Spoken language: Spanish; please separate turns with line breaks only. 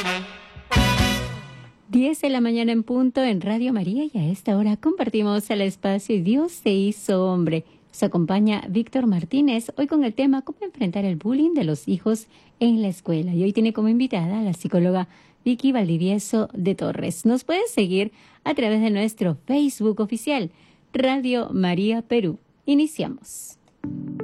10 de la mañana en punto en Radio María y a esta hora compartimos el espacio y Dios se hizo hombre. Nos acompaña Víctor Martínez hoy con el tema cómo enfrentar el bullying de los hijos en la escuela. Y hoy tiene como invitada a la psicóloga Vicky Valdivieso de Torres. Nos puedes seguir a través de nuestro Facebook oficial, Radio María Perú. Iniciamos.